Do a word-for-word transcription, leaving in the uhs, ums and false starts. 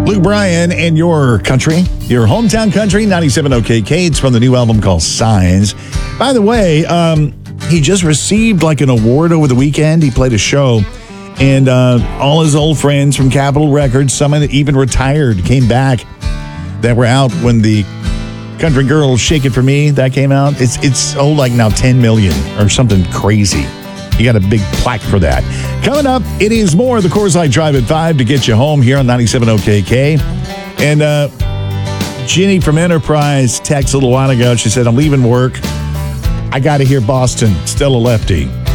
Luke Bryan and your country, your hometown country, ninety-seven O K K. It's from the new album called Signs. By the way, um, he just received like an award over the weekend. He played a show, and uh, all his old friends from Capitol Records, some that even retired, came back that were out when the Country Girl Shake It For Me, that came out. It's, it's sold like now ten million or something crazy. You got a big plaque for that. Coming up, it is more of the Coors Light Drive at five to get you home here on ninety-seven O K K. And uh, Ginny from Enterprise texted a little while ago. She said, I'm leaving work. I got to hear Boston, Still a Lefty.